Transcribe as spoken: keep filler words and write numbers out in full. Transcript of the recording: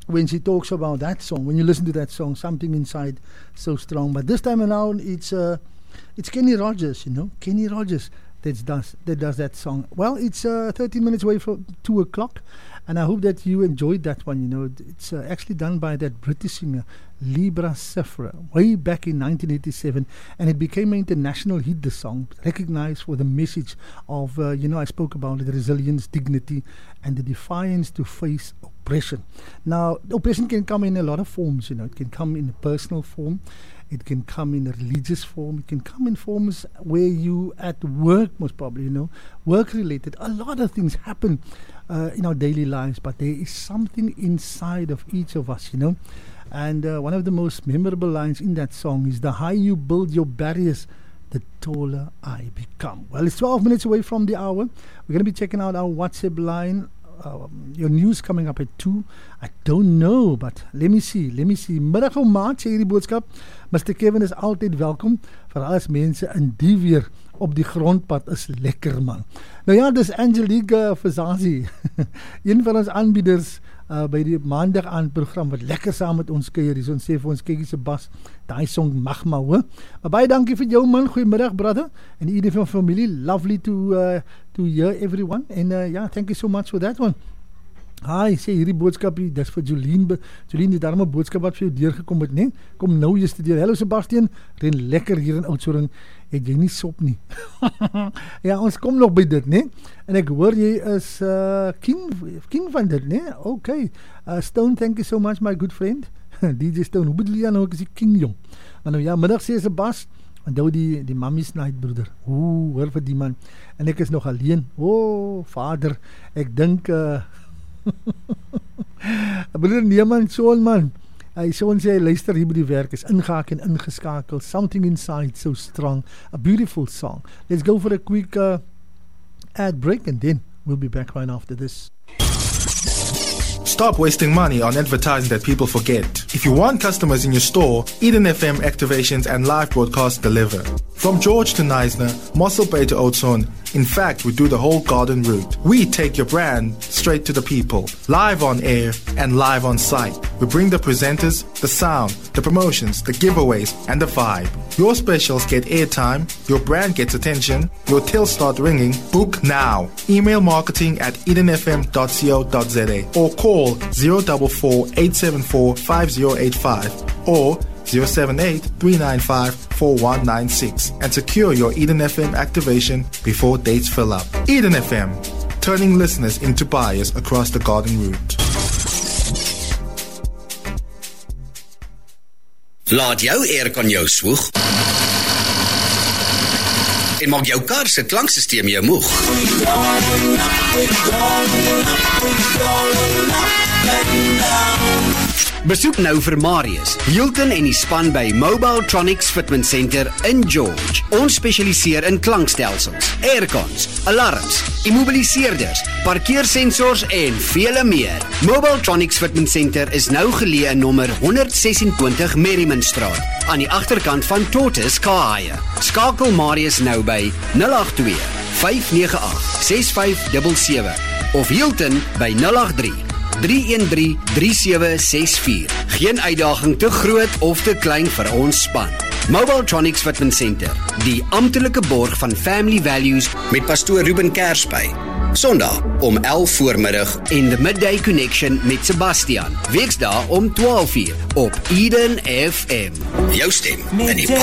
when she talks about that song, when you listen to that song, something inside so strong. But this time around, it's uh, it's Kenny Rogers, you know, Kenny Rogers that does that does that song. Well, it's uh, thirteen minutes away from two o'clock, and I hope that you enjoyed that one. You know, it's uh, actually done by that British singer Libra Safra way back in nineteen eighty-seven, and it became an international hit. The song, recognized for the message of uh, you know, I spoke about it, resilience, dignity, and the defiance to face oppression. Now, oppression can come in a lot of forms. You know, it can come in a personal form. It can come in a religious form. It can come in forms where you at work, most probably, you know, work-related. A lot of things happen uh, in our daily lives, but there is something inside of each of us, you know. And uh, one of the most memorable lines in that song is, the higher you build your barriers, the taller I become. Well, it's twelve minutes away from the hour. We're going to be checking out our WhatsApp line. Um, your news coming up at two. I don't know, but let me see, let me see. Middag ou maat, sê hierdie boodskap. Mister Kevin is altyd welkom, vir as mense in die weer op die grondpad is lekker, man. Nou ja, dis Angelique Versace, een van ons aanbieders uh, by die maandag aan program, wat lekker saam met ons kuier. Die son sê vir ons, kykie se bas, daai song mag maar hoor. Maar baie dankie vir jou, man. Goeiemiddag, brother. En die ieder van familie, lovely to uh, to hear everyone. En uh, ja, thank you so much for that one. Hi, sê hierdie boodskap hier, dis vir Jolien. Jolien, die daarom 'n boodskap wat vir jou deurgekom het, nee? Kom nou jy studeer. Hallo Sebastian, ren lekker hier in Oudtshoorn. Het jy nie sop nie? Ja, ons kom nog by dit, nee? En ek hoor jy is uh, king, king van dit, nee? Okay. Uh, Stone, thank you so much, my good friend. D J Stone, hoe bedoel jy nou, ek is die king, jong? Maar nou ja, middag sê Sebas, onthou die, die mammy's night, broeder. Oeh, hoor vir die man. En ek is nog alleen. Oh, vader, ek dink... Uh, broeder Neeman, soon man, hy soon sê, luister hier by die werk, is ingehaak en ingeskakel, something inside so strong, a beautiful song. Let's go for a quick uh, ad break, and then we'll be back right after this. Stop wasting money on advertising that people forget. If you want customers in your store, Eden F M activations and live broadcasts deliver. From George to Neisner, Mossel Bay to Oudtshoorn, in fact, we do the whole garden route. We take your brand straight to the people, live on air and live on site. We bring the presenters, the sound, the promotions, the giveaways, and the vibe. Your specials get airtime, your brand gets attention, your tills start ringing. Book now. Email marketing at eden f m dot co dot z a or call zero four four, eight seven four, five zero eight five or zero seven eight, three nine five, four one nine six and secure your Eden F M activation before dates fill up. Eden F M, turning listeners into buyers across the garden route. Laat jou aircon jou swoeg en maak jou kar se klanksysteem jou moeg. Besoek nou vir Marius, Hilton en die span by Mobile Tronics Fitment Center in George. Ons spesialiseer in klankstelsels, aircons, alarms, immobiliseerders, parkeersensors en vele meer. Mobile Tronics Fitment Center is nou geleë in nommer honderd sesentwintig Merrimanstraat, aan die agterkant van Tortoise Car Hire. Skakel Marius nou by nul agt twee, vyf nege agt, ses vyf sewe sewe of Hilton by nul agt drie, drie een drie, drie sewe ses vier. Geen uitdaging te groot of te klein vir ons span. Mobile Tronics Fitment Center, die amptelike borg van Family Values met pastoor Ruben Kersby. Sondag om elf voormiddag en The Midday Connection met Sebastian. Weksdae om twaalf uur op Eden F M. Jou stem in die